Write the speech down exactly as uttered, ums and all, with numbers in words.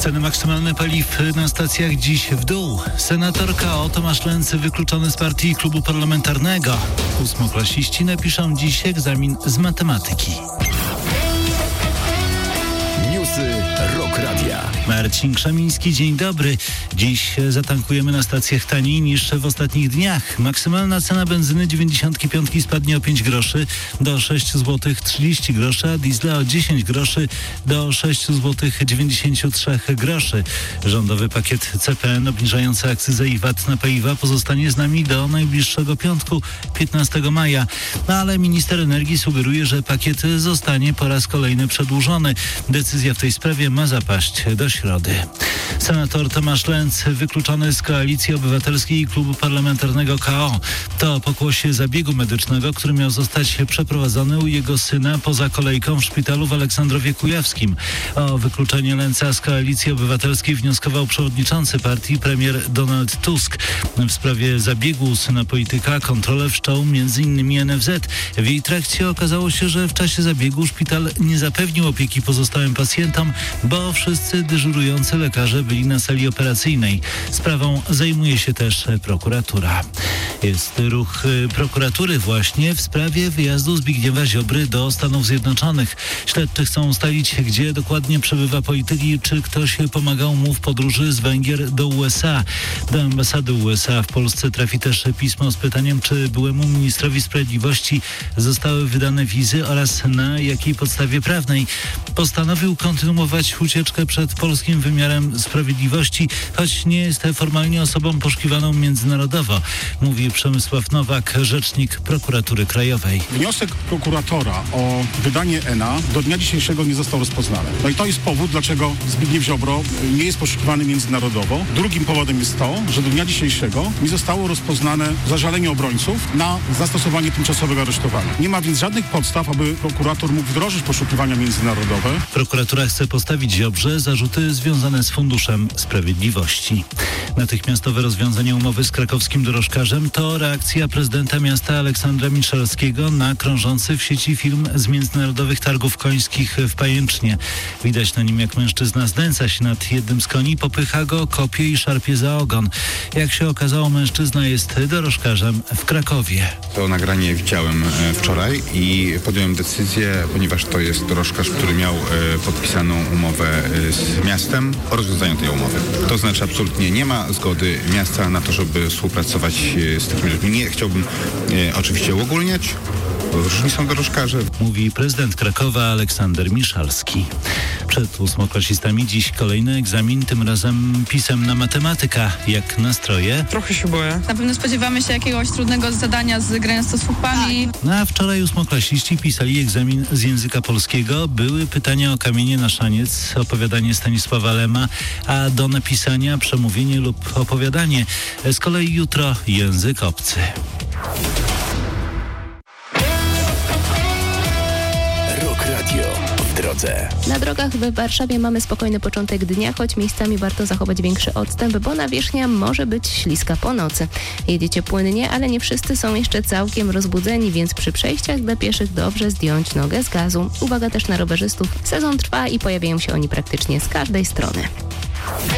Ceny maksymalne paliw na stacjach dziś w dół. Senatorka o Tomasz Lęcy wykluczony z partii i klubu parlamentarnego. Ósmoklasiści napiszą dziś egzamin z matematyki. Newsy Rock Radia. Marcin Krzemiński, dzień dobry. Dziś zatankujemy na stacjach taniej niż w ostatnich dniach. Maksymalna cena benzyny dziewięćdziesiątki piątki spadnie o pięć groszy do sześć złotych trzydzieści groszy, a diesla o dziesięć groszy do sześć złotych dziewięćdziesiąt trzy groszy. Rządowy pakiet C P N obniżający akcyzę i V A T na paliwa pozostanie z nami do najbliższego piątku, piętnastego maja. No ale minister energii sugeruje, że pakiet zostanie po raz kolejny przedłużony. Decyzja w tej sprawie ma zapaść do środy. Senator Tomasz Lęc wykluczony z Koalicji Obywatelskiej i klubu parlamentarnego K O. To pokłosie zabiegu medycznego, który miał zostać przeprowadzony u jego syna poza kolejką w szpitalu w Aleksandrowie Kujawskim. O wykluczenie Lęca z Koalicji Obywatelskiej wnioskował przewodniczący partii premier Donald Tusk. W sprawie zabiegu syna polityka kontrolę wszczął między innymi N F Z. W jej trakcie okazało się, że w czasie zabiegu szpital nie zapewnił opieki pozostałym pacjentom, bo wszyscy dyżurujący lekarze byli na sali operacyjnej. Sprawą zajmuje się też prokuratura. Jest ruch prokuratury właśnie w sprawie wyjazdu Zbigniewa Ziobry do Stanów Zjednoczonych. Śledczy chcą ustalić, gdzie dokładnie przebywa polityk i czy ktoś pomagał mu w podróży z Węgier do U S A. Do ambasady U S A w Polsce trafi też pismo z pytaniem, czy byłemu ministrowi sprawiedliwości zostały wydane wizy oraz na jakiej podstawie prawnej. Postanowił kontynuować ucieczkę przed polskim wymiarem sprawiedliwości, choć nie jest formalnie osobą poszukiwaną międzynarodowo, mówi Przemysław Nowak, rzecznik Prokuratury Krajowej. Wniosek prokuratora o wydanie N A do dnia dzisiejszego nie został rozpoznany. No i to jest powód, dlaczego Zbigniew Ziobro nie jest poszukiwany międzynarodowo. Drugim powodem jest to, że do dnia dzisiejszego nie zostało rozpoznane zażalenie obrońców na zastosowanie tymczasowego aresztowania. Nie ma więc żadnych podstaw, aby prokurator mógł wdrożyć poszukiwania międzynarodowe. Prokuratura chce postawić Ziobrze zarzuty związane z Funduszem Sprawiedliwości. Natychmiastowe rozwiązanie umowy z krakowskim dorożkarzem to reakcja prezydenta miasta Aleksandra Miszalskiego na krążący w sieci film z międzynarodowych targów końskich w Pajęcznie. Widać na nim, jak mężczyzna znęca się nad jednym z koni, popycha go, kopie i szarpie za ogon. Jak się okazało, mężczyzna jest dorożkarzem w Krakowie. To nagranie widziałem wczoraj i podjąłem decyzję, ponieważ to jest dorożkarz, który miał podpisaną umowę z miastem o rozwiązaniu tej umowy. To znaczy absolutnie nie ma zgody miasta na to, żeby współpracować z takimi ludźmi. Nie chciałbym e, oczywiście uogólniać, bo różni są dorożkarze. Mówi prezydent Krakowa Aleksander Miszalski. Przed ósmoklasistami dziś kolejny egzamin, tym razem pisemna matematyka. Jak nastroje? Trochę się boję. Na pewno spodziewamy się jakiegoś trudnego zadania z grając to z słupami. No a wczoraj ósmoklasiści pisali egzamin z języka polskiego. Były pytania o kamienie na szaniec, opowiadanie Stanisława Lema, a do napisania przemówienie lub opowiadanie. Z kolei jutro język obcy. Rock Radio w drodze. Na drogach w Warszawie mamy spokojny początek dnia, choć miejscami warto zachować większy odstęp, bo nawierzchnia może być śliska po nocy. Jedziecie płynnie, ale nie wszyscy są jeszcze całkiem rozbudzeni, więc przy przejściach dla pieszych dobrze zdjąć nogę z gazu. Uwaga też na rowerzystów. Sezon trwa i pojawiają się oni praktycznie z każdej strony.